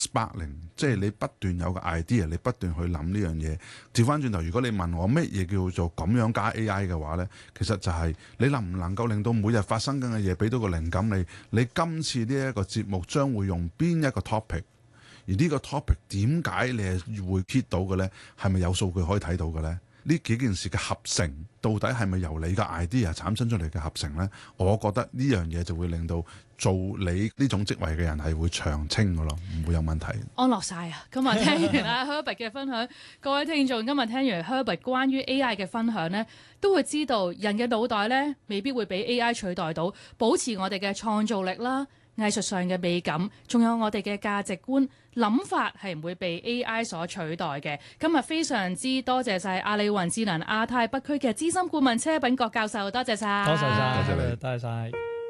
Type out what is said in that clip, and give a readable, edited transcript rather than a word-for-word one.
sparkling， 即係你不斷有個 idea， 你不斷去諗呢樣嘢。調翻轉頭，如果你問我乜嘢叫做咁樣加 AI 嘅話呢，其實就係你能唔能夠令到每日發生緊嘅嘢俾到個靈感你？你今次呢一個節目將會用邊一個 topic？而呢個 topic 點解你係會 hit 到嘅呢？係咪有數據可以睇到嘅呢？呢幾件事嘅合成，到底係咪由你嘅 idea 產生出嚟嘅合成呢？我覺得呢樣嘢就會令到做你呢種職位嘅人係會長青嘅咯，唔會有問題。 安樂晒啊！今日聽完阿 Herbert 嘅分享，各位聽眾今日聽完 Herbert 關於 AI 嘅分享呢，都會知道人嘅腦袋呢未必會俾 AI 取代到，保持我哋嘅創造力啦、藝術上嘅美感，仲有我哋嘅價值觀、諗法係唔會被 AI 所取代嘅。今日非常之多謝晒阿里雲智能亞太北區嘅資深顧問車秉國教授，多謝晒， 多謝晒， 多謝你， 多謝晒。